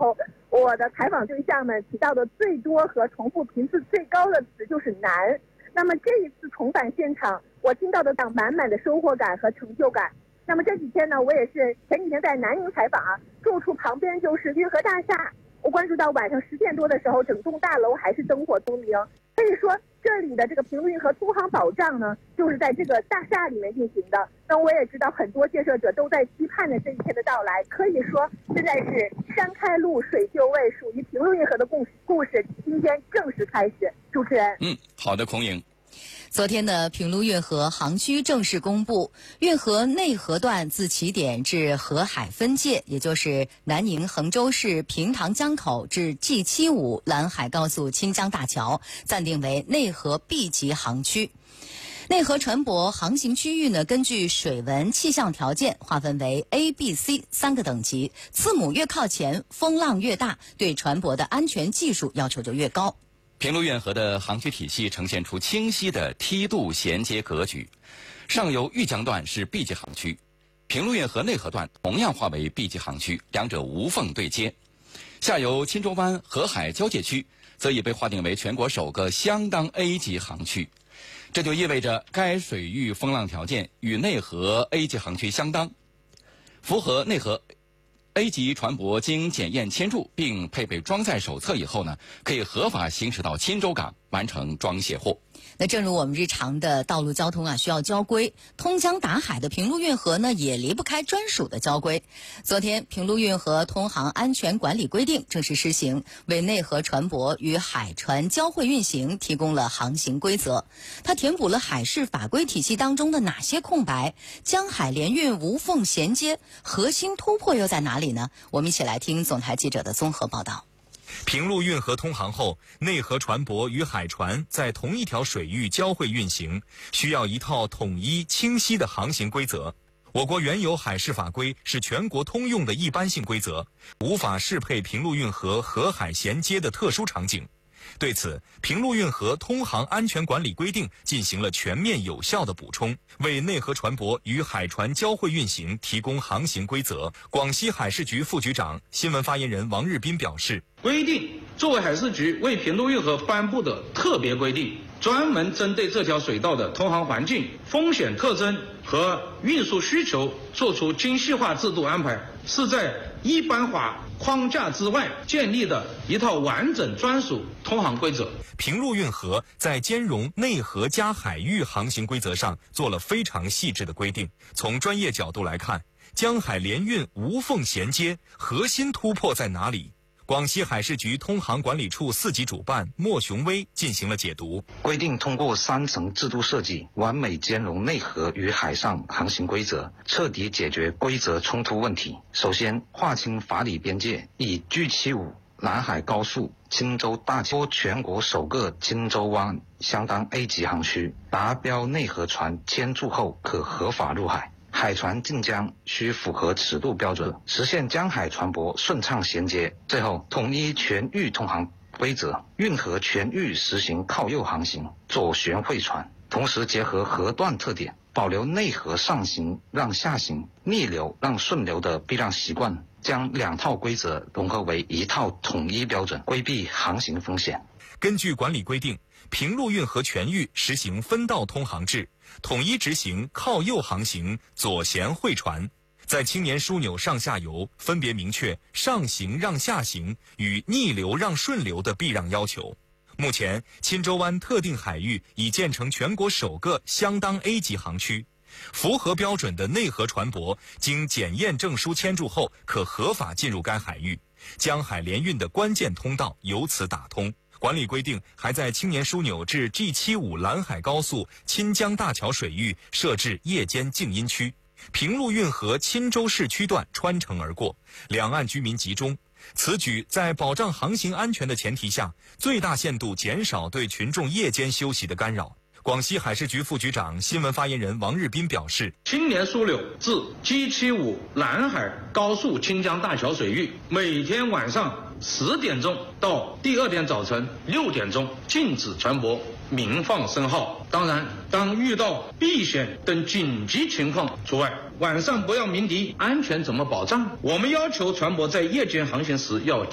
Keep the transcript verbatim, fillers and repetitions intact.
候，我的采访对象们提到的最多和重复频次最高的词就是难。那么这一次重返现场，我听到的党满满的收获感和成就感。那么这几天呢，我也是前几天在南宁采访啊，住处旁边就是运河大厦，我关注到晚上十点多的时候，整栋大楼还是灯火通明。可以说，这里的这个平陆运河通航保障呢，就是在这个大厦里面进行的。那我也知道很多建设者都在期盼着这一天的到来。可以说，现在是山开路，水就位，属于平陆运河的故故事今天正式开始。主持人， 嗯，好的，孔颖。 昨天的平陆运河航区正式公布，运河内河段自起点至河海分界，也就是南宁衡州市平塘江口至 G 七十五 兰海高速清江大桥，暂定为内河 B 级航区。内河船舶航行区域呢，根据水文气象条件划分为 A、B、C 三个等级，字母越靠前，风浪越大，对船舶的安全技术要求就越高。 平陆运河的航区体系呈现出清晰的梯度衔接格局，上游豫江段是 B 级航区，平陆运河内河段同样划为 B 级航区，两者无缝对接。下游钦州湾河海交界区则已被划定为全国首个相当 A 级航区，这就意味着该水域风浪条件与内河 A 级航区相当，符合内河A 级船舶经检验签注并配备装载手册以后呢，可以合法行驶到钦州港完成装卸货。 那正如我们日常的道路交通啊，需要交规，通江达海的平陆运河呢，也离不开专属的交规。昨天，平陆运河通航安全管理规定正式施行，为内河船舶与海船交汇运行提供了航行规则。它填补了海事法规体系当中的哪些空白？江海联运无缝衔接，核心突破又在哪里呢？我们一起来听总台记者的综合报道。 平陆运河通航后，内河船舶与海船在同一条水域交汇运行，需要一套统一清晰的航行规则。我国原有海事法规是全国通用的一般性规则，无法适配平陆运河河海衔接的特殊场景。对此，平陆运河通航安全管理规定进行了全面有效的补充，为内河船舶与海船交汇运行提供航行规则。广西海事局副局长、新闻发言人王日斌表示， 规定作为海事局为平陆运河颁布的特别规定，专门针对这条水道的通航环境、风险特征和运输需求作出精细化制度安排，是在一般法框架之外建立的一套完整专属通航规则。 平陆运河在兼容内河加海域航行规则上做了非常细致的规定。从专业角度来看，江海联运无缝衔接，核心突破在哪里？广西海事局通航管理处四级主办莫雄威进行了解读。 规定通过三层制度设计，完美兼容内河与海上航行规则，彻底解决规则冲突问题。首先，划清法理边界，以 G 七十五 南海高速钦州大桥全国首个钦州湾相当 A 级航区，达标内河船签注后可合法入海。海船进江需符合尺度标准，实现江海船舶顺畅衔接。最后，统一全域通航规则，运河全域实行靠右航行，左旋汇船，同时结合河段特点，保留内河上行让下行、逆流让顺流的避让习惯，将两套规则融合为一套统一标准，规避航行风险。 根据管理规定，平陆运河全域实行分道通航制，统一执行靠右航行、左舷汇船，在青年枢纽上下游分别明确上行让下行与逆流让顺流的避让要求。目前，钦州湾特定海域已建成全国首个相当 A 级航区，符合标准的内河船舶经检验证书签注后，可合法进入该海域，江海联运的关键通道由此打通。管理规定还在青年枢纽至 G 七十五 兰海高速钦江大桥水域设置夜间静音区，平陆运河钦州市区段穿城而过，两岸居民集中。此举在保障航行安全的前提下，最大限度减少对群众夜间休息的干扰。广西海事局副局长、新闻发言人王日斌表示， 青年枢纽至 G 七十五 兰海高速清江大桥水域，每天晚上十点钟到第二天早晨六点钟禁止船舶鸣放声号。当然，当遇到避险等紧急情况除外。晚上不要鸣笛，安全怎么保障？我们要求船舶在夜间航行时要